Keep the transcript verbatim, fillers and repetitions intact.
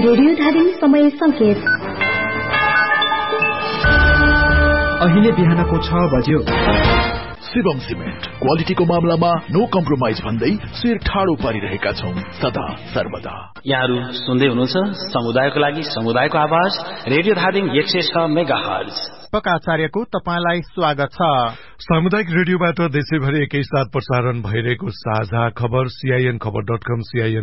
Radio Dhading समय संकेत अहिले बिहानको छ बज्यो। शिवम सिमेन्ट क्वालिटीको मामलामा नो कम्प्रोमाइज भन्दै शिर ठाडो पारिरहेका छौं सदा सर्वदा। यहाँहरू सुन्दै हुनुहुन्छ समुदायको लागि समुदायको आवाज रेडियो धादिङ एक सय छ मेगा हर्ज। आचार्यको तपाईलाई स्वागत छ। सामुदायिक रेडियोबाट देशैभरि एकैसाथ प्रसारण भइरहेको साझा खबर सीआईएन खबर डट कम सीआईएन